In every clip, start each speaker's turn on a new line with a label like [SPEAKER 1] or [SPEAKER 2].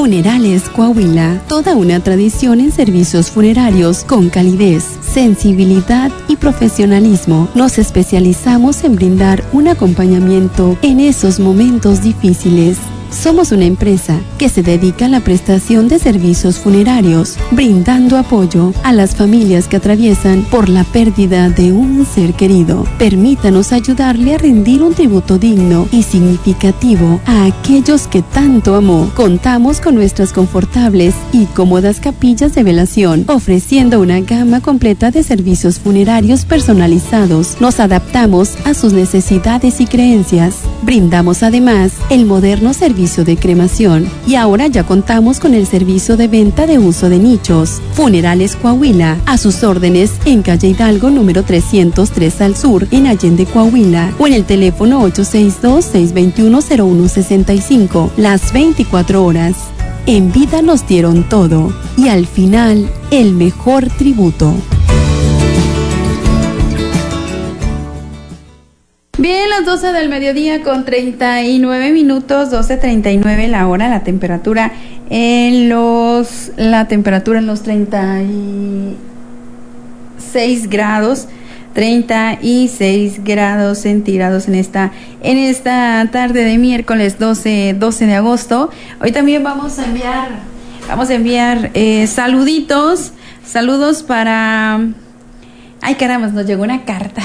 [SPEAKER 1] Funerales Coahuila, toda una tradición en servicios funerarios con calidez, sensibilidad y profesionalismo. Nos especializamos en brindar un acompañamiento en esos momentos difíciles. Somos una empresa que se dedica a la prestación de servicios funerarios, brindando apoyo a las familias que atraviesan por la pérdida de un ser querido. Permítanos ayudarle a rendir un tributo digno y significativo a aquellos que tanto amó. Contamos con nuestras confortables y cómodas capillas de velación, ofreciendo una gama completa de servicios funerarios personalizados. Nos adaptamos a sus necesidades y creencias. Brindamos además el moderno servicio de cremación y ahora ya contamos con el servicio de venta de uso de nichos. Funerales Coahuila, a sus órdenes en calle Hidalgo número 303 al sur, en Allende, Coahuila, o en el teléfono 862-621-0165, las 24 horas. En vida nos dieron todo y al final el mejor tributo.
[SPEAKER 2] Bien, las 12 del mediodía con 39 minutos, 12:39 la hora, la temperatura en los 36 grados, 36 grados centígrados en esta tarde de miércoles 12 de agosto. Hoy también vamos a enviar saludos para... Ay, caramba, nos llegó una carta.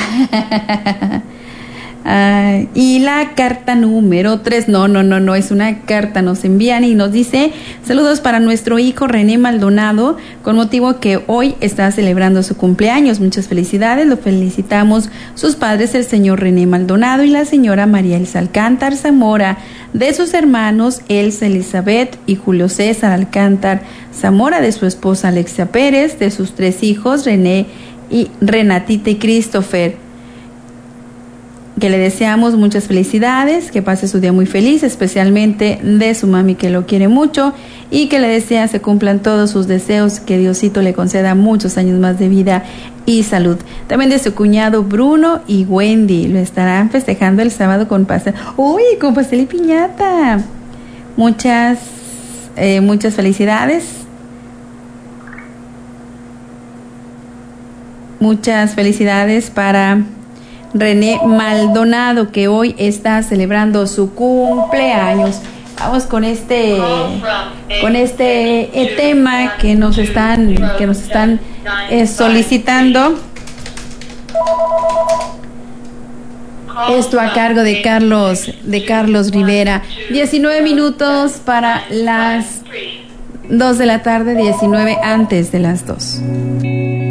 [SPEAKER 2] Y la carta número 3, no, es una carta, nos envían y nos dice: saludos para nuestro hijo René Maldonado, con motivo que hoy está celebrando su cumpleaños. Muchas felicidades, lo felicitamos sus padres, el señor René Maldonado y la señora María Elsa Alcántar Zamora, de sus hermanos Elsa Elizabeth y Julio César Alcántar Zamora, de su esposa Alexia Pérez, de sus 3 hijos René y Renatita y Christopher. Que le deseamos muchas felicidades, que pase su día muy feliz, especialmente de su mami, que lo quiere mucho, y que le desea se cumplan todos sus deseos, que Diosito le conceda muchos años más de vida y salud. También de su cuñado Bruno y Wendy, lo estarán festejando el sábado con pastel. ¡Uy, con pastel y piñata! Muchas felicidades. Muchas felicidades para René Maldonado, que hoy está celebrando su cumpleaños. Vamos con este tema que nos están solicitando. Esto a cargo de Carlos Rivera. 19 minutos para las 2 de la tarde, 19 antes de las 2.